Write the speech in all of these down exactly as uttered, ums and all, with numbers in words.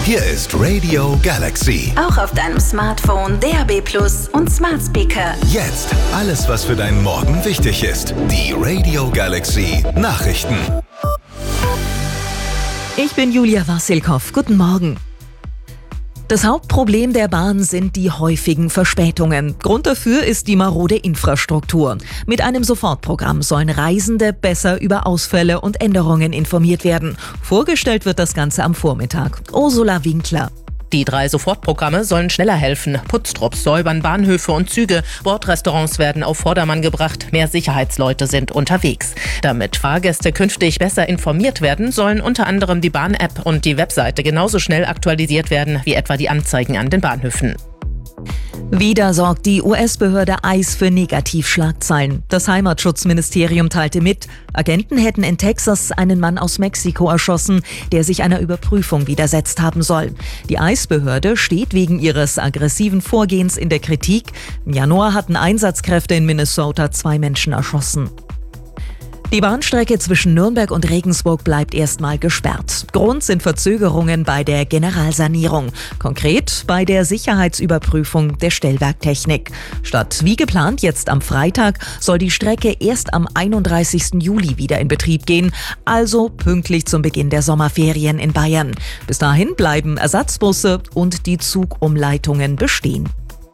Hier ist Radio Galaxy. Auch auf deinem Smartphone, D A B Plus und Smart Speaker. Jetzt alles, was für deinen Morgen wichtig ist. Die Radio Galaxy Nachrichten. Ich bin Julia Wassilkow. Guten Morgen. Das Hauptproblem der Bahn sind die häufigen Verspätungen. Grund dafür ist die marode Infrastruktur. Mit einem Sofortprogramm sollen Reisende besser über Ausfälle und Änderungen informiert werden. Vorgestellt wird das Ganze am Vormittag. Ursula Winkler. Die drei Sofortprogramme sollen schneller helfen. Putztrupps säubern Bahnhöfe und Züge. Bordrestaurants werden auf Vordermann gebracht. Mehr Sicherheitsleute sind unterwegs. Damit Fahrgäste künftig besser informiert werden, sollen unter anderem die Bahn-App und die Webseite genauso schnell aktualisiert werden wie etwa die Anzeigen an den Bahnhöfen. Wieder sorgt die U S-Behörde I C E für Negativschlagzeilen. Das Heimatschutzministerium teilte mit, Agenten hätten in Texas einen Mann aus Mexiko erschossen, der sich einer Überprüfung widersetzt haben soll. Die I C E-Behörde steht wegen ihres aggressiven Vorgehens in der Kritik. Im Januar hatten Einsatzkräfte in Minnesota zwei Menschen erschossen. Die Bahnstrecke zwischen Nürnberg und Regensburg bleibt erstmal gesperrt. Grund sind Verzögerungen bei der Generalsanierung. Konkret bei der Sicherheitsüberprüfung der Stellwerktechnik. Statt wie geplant jetzt am Freitag soll die Strecke erst am einunddreißigsten Juli wieder in Betrieb gehen, also pünktlich zum Beginn der Sommerferien in Bayern. Bis dahin bleiben Ersatzbusse und die Zugumleitungen bestehen.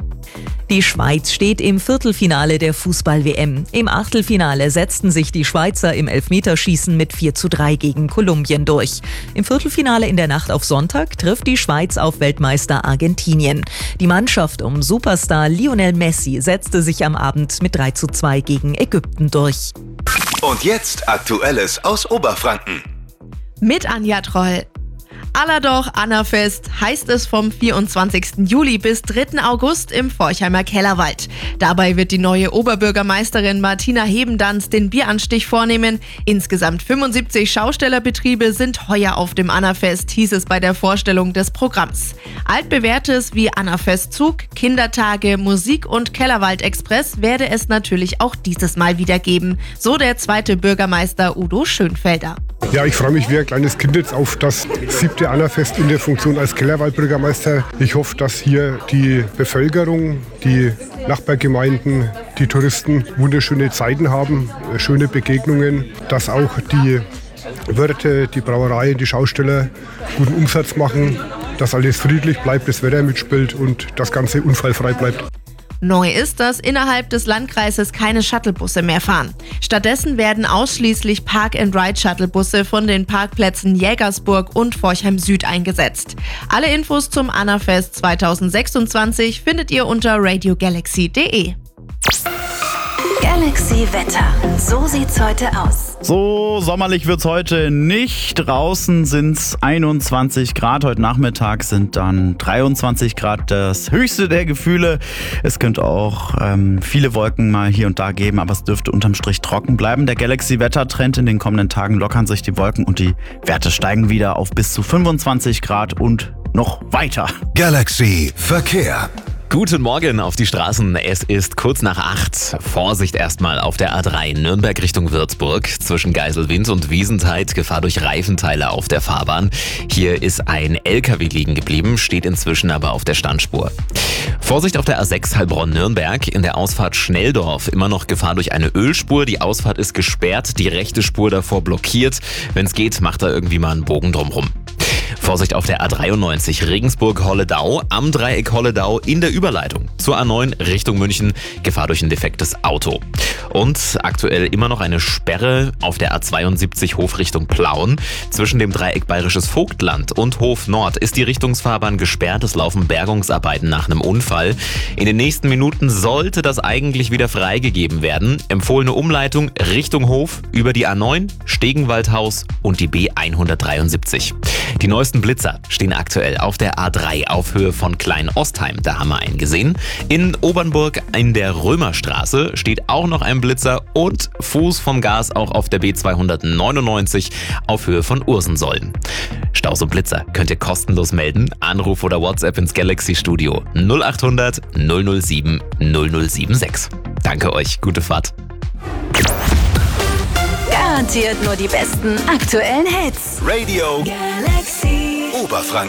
Die Schweiz steht im Viertelfinale der Fußball-W M. Im Achtelfinale setzten sich die Schweizer im Elfmeterschießen mit vier zu drei gegen Kolumbien durch. Im Viertelfinale in der Nacht auf Sonntag trifft die Schweiz auf Weltmeister Argentinien. Die Mannschaft um Superstar Lionel Messi setzte sich am Abend mit drei zu zwei gegen Ägypten durch. Und jetzt Aktuelles aus Oberfranken. Mit Anja Troll. Allerdoch Annafest heißt es vom vierundzwanzigsten Juli bis dritten August im Forchheimer Kellerwald. Dabei wird die neue Oberbürgermeisterin Martina Hebendanz den Bieranstich vornehmen. Insgesamt fünfundsiebzig Schaustellerbetriebe sind heuer auf dem Annafest, hieß es bei der Vorstellung des Programms. Altbewährtes wie Annafestzug, Kindertage, Musik und Kellerwald-Express werde es natürlich auch dieses Mal wieder geben, so der zweite Bürgermeister Udo Schönfelder. Ja, ich freue mich wie ein kleines Kind jetzt auf das siebte Annafest in der Funktion als Kellerwald-Bürgermeister. Ich hoffe, dass hier die Bevölkerung, die Nachbargemeinden, die Touristen wunderschöne Zeiten haben, schöne Begegnungen, dass auch die Wirte, die Brauereien, die Schausteller guten Umsatz machen, dass alles friedlich bleibt, das Wetter mitspielt und das Ganze unfallfrei bleibt. Neu ist, dass innerhalb des Landkreises keine Shuttlebusse mehr fahren. Stattdessen werden ausschließlich Park-and-Ride-Shuttlebusse von den Parkplätzen Jägersburg und Forchheim Süd eingesetzt. Alle Infos zum Annafest zweitausendsechsundzwanzig findet ihr unter radio galaxy punkt de. Galaxy Wetter. So sieht's heute aus. So sommerlich wird's heute nicht. Draußen sind's einundzwanzig Grad. Heute Nachmittag sind dann dreiundzwanzig Grad das höchste der Gefühle. Es könnte auch ähm, viele Wolken mal hier und da geben, aber es dürfte unterm Strich trocken bleiben. Der Galaxy-Wettertrend: in den kommenden Tagen lockern sich die Wolken und die Werte steigen wieder auf bis zu fünfundzwanzig Grad und noch weiter. Galaxy Verkehr. Guten Morgen auf die Straßen. Es ist kurz nach acht. Vorsicht erstmal auf der A drei Nürnberg Richtung Würzburg. Zwischen Geiselwind und Wiesentheid Gefahr durch Reifenteile auf der Fahrbahn. Hier ist ein L K W liegen geblieben, steht inzwischen aber auf der Standspur. Vorsicht auf der A sechs Heilbronn-Nürnberg. In der Ausfahrt Schnelldorf immer noch Gefahr durch eine Ölspur. Die Ausfahrt ist gesperrt, die rechte Spur davor blockiert. Wenn es geht, macht da irgendwie mal einen Bogen drumrum. Vorsicht auf der A dreiundneunzig Regensburg-Holledau, am Dreieck Holledau in der Überleitung zur A neun Richtung München, Gefahr durch ein defektes Auto. Und aktuell immer noch eine Sperre auf der A zweiundsiebzig Hof Richtung Plauen. Zwischen dem Dreieck Bayerisches Vogtland und Hof Nord ist die Richtungsfahrbahn gesperrt. Es laufen Bergungsarbeiten nach einem Unfall. In den nächsten Minuten sollte das eigentlich wieder freigegeben werden. Empfohlene Umleitung Richtung Hof über die A neun, Stegenwaldhaus und die B hundertdreiundsiebzig. Die neuesten Blitzer stehen aktuell auf der A drei auf Höhe von Klein-Ostheim. Da haben wir einen gesehen. In Obernburg in der Römerstraße steht auch noch ein Blitzer und Fuß vom Gas auch auf der B zweihundertneunundneunzig auf Höhe von Ursensollen. Staus und Blitzer könnt ihr kostenlos melden. Anruf oder WhatsApp ins Galaxy Studio null acht hundert null null sieben null null sieben sechs. Danke euch, gute Fahrt. Garantiert nur die besten aktuellen Hits. Radio Galaxy Oberfranken.